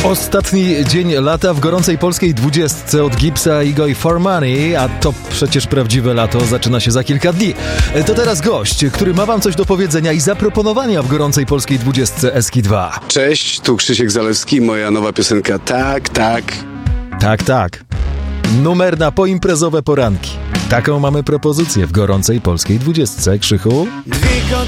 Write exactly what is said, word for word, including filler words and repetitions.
Ostatni dzień lata w gorącej polskiej dwudziestce od Gipsa, Igo i For Money, a to przecież prawdziwe lato zaczyna się za kilka dni. To teraz gość, który ma wam coś do powiedzenia i zaproponowania w gorącej polskiej dwudziestce Eski dwa. Cześć, tu Krzysiek Zalewski, moja nowa piosenka Tak, tak. Tak, tak. Numer na poimprezowe poranki. Taką mamy propozycję w gorącej polskiej dwudziestce. Krzychu? Dwie